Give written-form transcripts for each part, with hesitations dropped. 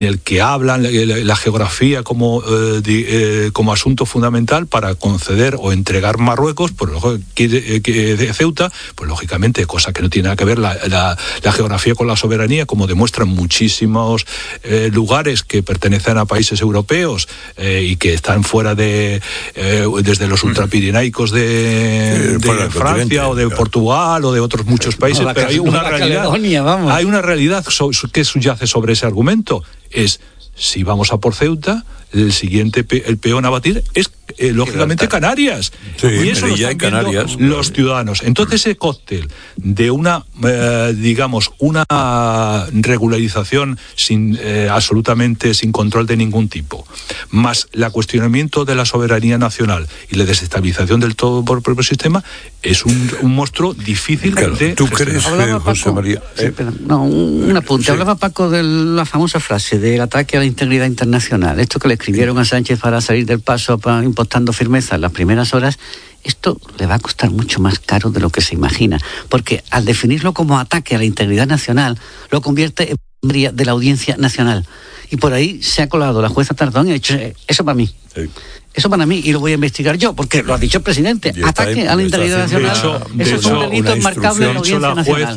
en el que hablan la geografía como asunto fundamental para conceder o entregar Marruecos, pues de Ceuta, pues lógicamente, cosa que no tiene nada que ver la geografía con la soberanía, como demuestran muchísimos lugares que pertenecen a países europeos y que están fuera desde los ultrapirineicos de Francia o de Portugal o de otros muchos países, pero hay una realidad que subyace sobre ese argumento. Es, si vamos a por Ceuta, el peón a batir es lógicamente Canarias. Sí, y eso lo están viendo los ciudadanos. Entonces ese cóctel de una regularización absolutamente sin control de ningún tipo, más el cuestionamiento de la soberanía nacional y la desestabilización del todo por el propio sistema, es un monstruo difícil de... ¿Tú crees, José María? Un apunte. Sí. Hablaba Paco de la famosa frase del ataque a la integridad internacional. Esto que le escribieron a Sánchez para salir del paso, impostando firmeza en las primeras horas, esto le va a costar mucho más caro de lo que se imagina, porque al definirlo como ataque a la integridad nacional, lo convierte en de la Audiencia Nacional. Y por ahí se ha colado la jueza Tardón y ha dicho, eso para mí. Sí. Eso para mí, y lo voy a investigar yo, porque lo ha dicho el presidente. Ataque a la integridad nacional. Eso es un delito enmarcable en la Audiencia Nacional.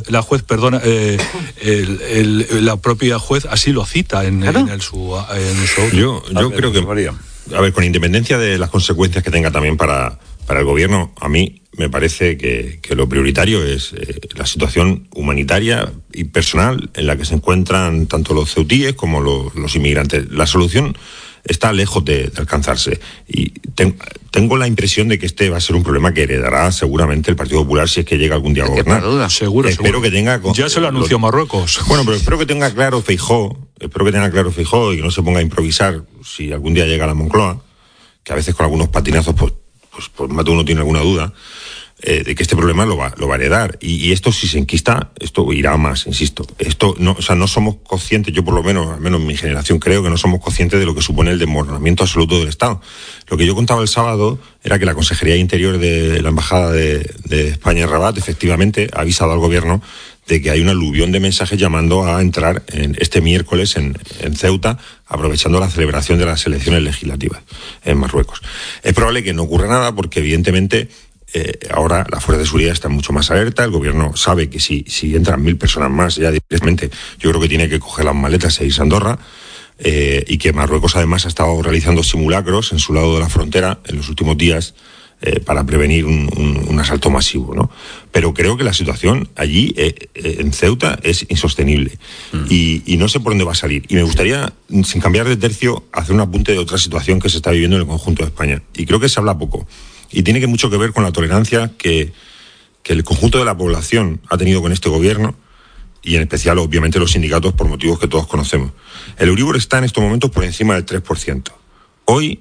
La propia juez así lo cita en su Yo creo que, a ver, con independencia de las consecuencias que tenga también para el gobierno, a mí me parece que lo prioritario es la situación humanitaria y personal en la que se encuentran tanto los ceutíes como los inmigrantes. La solución está lejos de alcanzarse, y tengo la impresión de que este va a ser un problema que heredará seguramente el Partido Popular si es que llega algún día a gobernar. Seguro. Que tenga... Ya se lo anunció Marruecos. Bueno, pero espero que tenga claro Feijóo y que no se ponga a improvisar si algún día llega a la Moncloa, que a veces con algunos patinazos pues más de uno tiene alguna duda de que este problema lo va a heredar, y esto, si se enquista, esto irá más, insisto. Esto no somos conscientes, yo por lo menos, al menos en mi generación, creo que no somos conscientes de lo que supone el desmoronamiento absoluto del Estado. Lo que yo contaba el sábado era que la Consejería de Interior de la Embajada de España en Rabat efectivamente ha avisado al gobierno de que hay un aluvión de mensajes llamando a entrar este miércoles en Ceuta, aprovechando la celebración de las elecciones legislativas en Marruecos. Es probable que no ocurra nada porque, evidentemente, ahora las fuerzas de seguridad están mucho más alerta. El gobierno sabe que si entran 1.000 personas más, ya directamente yo creo que tiene que coger las maletas e irse a Andorra, y que Marruecos además ha estado realizando simulacros en su lado de la frontera en los últimos días para prevenir un asalto masivo, ¿no? Pero creo que la situación allí en Ceuta es insostenible y no sé por dónde va a salir. Y me gustaría, sin cambiar de tercio, hacer un apunte de otra situación que se está viviendo en el conjunto de España, y creo que se habla poco. Y tiene mucho que ver con la tolerancia que el conjunto de la población ha tenido con este gobierno, y en especial, obviamente, los sindicatos, por motivos que todos conocemos. El Euribor está en estos momentos por encima del 3%. Hoy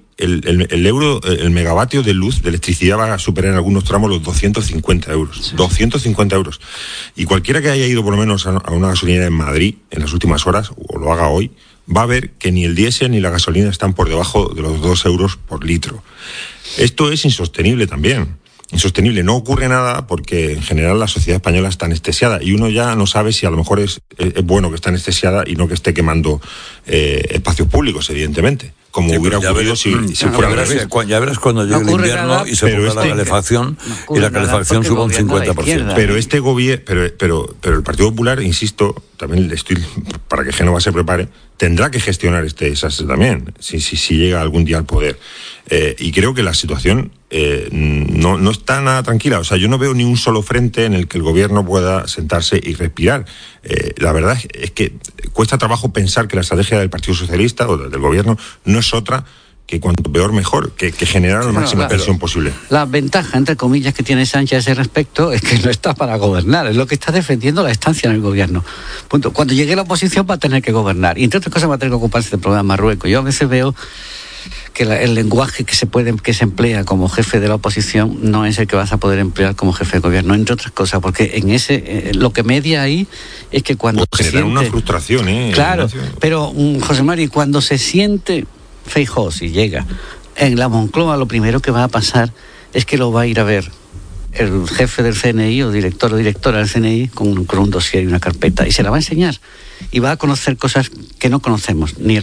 el megavatio de luz, de electricidad, va a superar en algunos tramos los 250 euros. Sí. 250 euros. Y cualquiera que haya ido por lo menos a una gasolinera en Madrid en las últimas horas, o lo haga hoy, va a ver que ni el diésel ni la gasolina están por debajo de los 2 euros por litro. Esto es insostenible también. Insostenible. No ocurre nada porque en general la sociedad española está anestesiada, y uno ya no sabe si a lo mejor es bueno que está anestesiada y no que esté quemando espacios públicos, evidentemente, como hubiera ocurrido si fuera al revés. Ya verás cuando llegue el invierno y se ponga la calefacción, y la calefacción suba un 50%. Pero el Partido Popular, insisto, también para que Génova se prepare, tendrá que gestionar este desastre también, si llega algún día al poder. Y creo que la situación no está nada tranquila. O sea, yo no veo ni un solo frente en el que el gobierno pueda sentarse y respirar. La verdad es que cuesta trabajo pensar que la estrategia del Partido Socialista o del gobierno no es otra que cuanto peor mejor, que generar la máxima tensión posible. La ventaja, entre comillas, que tiene Sánchez a ese respecto es que no está para gobernar, es lo que está defendiendo la estancia en el gobierno. Punto. Cuando llegue la oposición va a tener que gobernar, y entre otras cosas va a tener que ocuparse del problema de Marruecos. Yo a veces veo que el lenguaje que se emplea como jefe de la oposición no es el que vas a poder emplear como jefe de gobierno, entre otras cosas, porque en lo que media ahí es que cuando se siente una frustración, claro, pero José Mari, cuando se siente Feijóo, si llega en la Moncloa, lo primero que va a pasar es que lo va a ir a ver el jefe del CNI o director o directora del CNI con un dossier y una carpeta, y se la va a enseñar y va a conocer cosas que no conocemos, ni